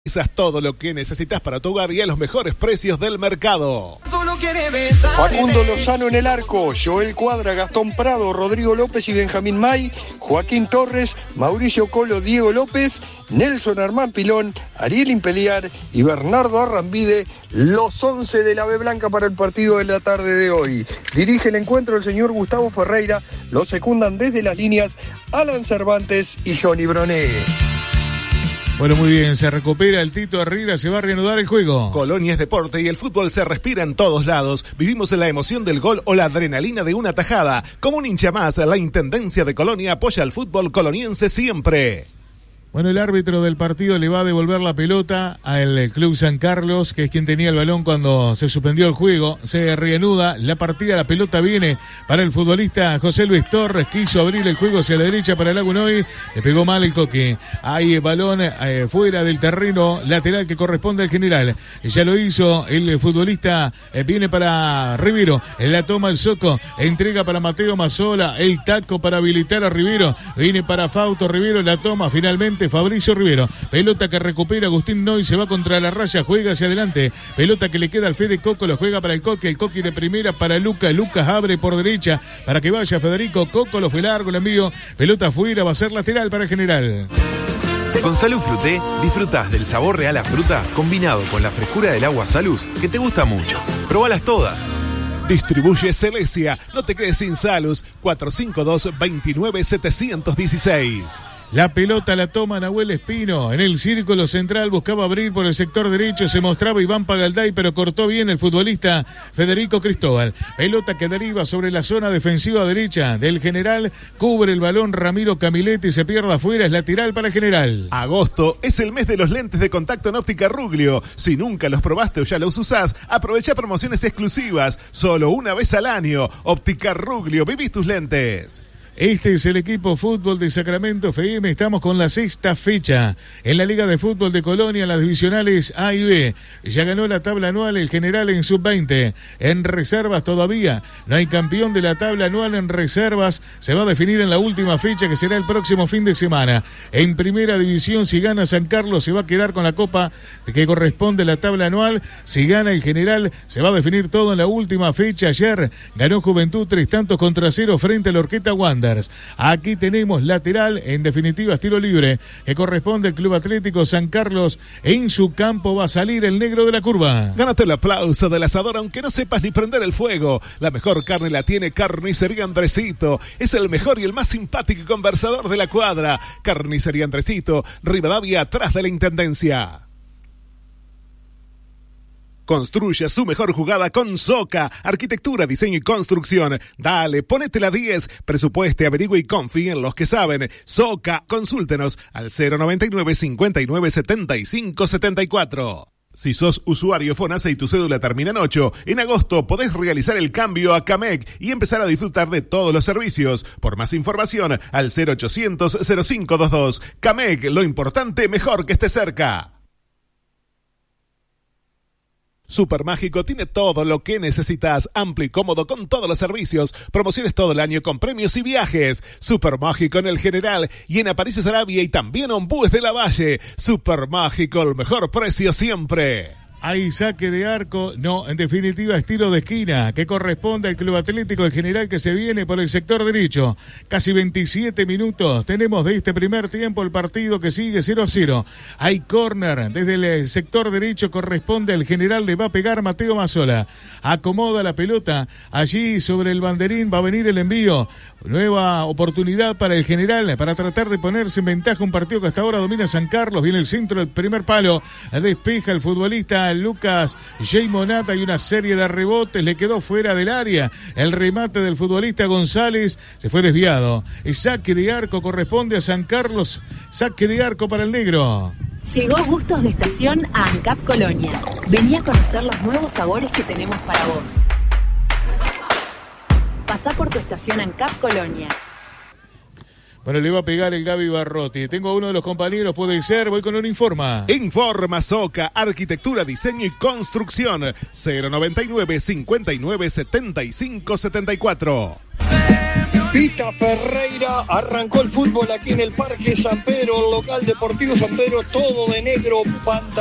Todo lo que necesitas para tu hogar y a los mejores precios del mercado. Facundo Lozano en el arco, Joel Cuadra, Gastón Prado, Rodrigo López y Benjamín May, Joaquín Torres, Mauricio Colo, Diego López, Nelson Armán Pilón, Ariel Impeliar y Bernardo Arrambide, los 11 de la B Blanca para el partido de la tarde de hoy. Dirige el encuentro el señor Gustavo Ferreira, lo secundan desde las líneas Alan Cervantes y Johnny Broné. Bueno, muy bien, se recupera el Tito Herrera, se va a reanudar el juego. Colonia es deporte y el fútbol se respira en todos lados. Vivimos en la emoción del gol o la adrenalina de una tajada. Como un hincha más, la Intendencia de Colonia apoya al fútbol coloniense siempre. Bueno, el árbitro del partido le va a devolver la pelota al Club San Carlos, que es quien tenía el balón cuando se suspendió el juego. Se reanuda la partida, la pelota viene para el futbolista José Luis Torres. Quiso abrir el juego hacia la derecha para el Lagunoy, le pegó mal el Coque. Hay balón fuera del terreno lateral que corresponde al general. Ya lo hizo el futbolista, viene para Rivero, la toma el Soco, entrega para Mateo Mazzola, el taco para habilitar a Rivero, viene para Fausto Rivero, la toma finalmente Fabricio Rivero, pelota que recupera Agustín Noy, se va contra la raya, juega hacia adelante, pelota que le queda al Fede Coco, lo juega para el Coque de primera para Lucas abre por derecha para que vaya Federico Coco, lo fue largo el envío, pelota afuera, va a ser lateral para el general. Con Salud Fruté disfrutás del sabor real a fruta combinado con la frescura del agua Salus que te gusta mucho. Probalas todas. Distribuye Celesia, no te quedes sin Salus, 452-29-716. La pelota la toma Nahuel Espino. En el círculo central buscaba abrir por el sector derecho. Se mostraba Iván Pagalday, pero cortó bien el futbolista Federico Cristóbal. Pelota que deriva sobre la zona defensiva derecha del general. Cubre el balón Ramiro Camiletti. Se pierde afuera. Es lateral para el general. Agosto es el mes de los lentes de contacto en Óptica Ruglio. Si nunca los probaste o ya los usás, aprovecha promociones exclusivas. Solo una vez al año. Óptica Ruglio. Vivís tus lentes. Este es el equipo fútbol de Sacramento FM. Estamos con la sexta fecha en la Liga de Fútbol de Colonia, las divisionales A y B. Ya ganó la tabla anual el general en sub-20. En reservas todavía no hay campeón de la tabla anual en reservas. Se va a definir en la última fecha, que será el próximo fin de semana. En primera división, si gana San Carlos, se va a quedar con la copa que corresponde a la tabla anual. Si gana el general, se va a definir todo en la última fecha. Ayer ganó Juventud 3-0 frente a la Orqueta Wanda. Aquí tenemos lateral, en definitiva estilo libre, que corresponde al Club Atlético San Carlos. En su campo va a salir el negro de la curva. Gánate el aplauso del asador aunque no sepas ni prender el fuego. La mejor carne la tiene Carnicería Andresito. Es el mejor y el más simpático conversador de la cuadra. Carnicería Andresito, Rivadavia, atrás de la Intendencia. Construye su mejor jugada con Soca, arquitectura, diseño y construcción. Dale, ponete la 10, presupueste, averigüe y confíe en los que saben. Soca, consúltenos al 099 59 75 74. Si sos usuario Fonasa y tu cédula termina en 8, en agosto podés realizar el cambio a Camec y empezar a disfrutar de todos los servicios. Por más información, al 0800 0522. Camec, lo importante, mejor que esté cerca. Supermágico tiene todo lo que necesitas, amplio y cómodo con todos los servicios, promociones todo el año con premios y viajes. Supermágico en el General y en Aparicio Sarabia y también Ombúes de la Valle. Supermágico, el mejor precio siempre. Hay saque de arco, no, en definitiva estilo de esquina, que corresponde al Club Atlético El General, que se viene por el sector derecho. Casi 27 minutos tenemos de este primer tiempo, el partido que sigue 0-0. Hay córner desde el sector derecho, corresponde al General, le va a pegar Mateo Mazzola. Acomoda la pelota, allí sobre el banderín va a venir el envío. Nueva oportunidad para el General, para tratar de ponerse en ventaja un partido que hasta ahora domina San Carlos. Viene el centro, el primer palo, despeja el futbolista Lucas J. Monata y una serie de rebotes, le quedó fuera del área. El remate del futbolista González se fue desviado. El saque de arco corresponde a San Carlos, saque de arco para el negro. Llegó Gustos de Estación a ANCAP Colonia. Vení a conocer los nuevos sabores que tenemos para vos. Pasá por tu estación ANCAP Colonia. Bueno, le va a pegar el Gaby Barrotti. Tengo a uno de los compañeros, puede ser, voy con un Informa. Informa Soca, arquitectura, diseño y construcción. 099 59 75 74. Pita Ferreira, arrancó el fútbol aquí en el Parque San Pedro, el local deportivo San Pedro, todo de negro,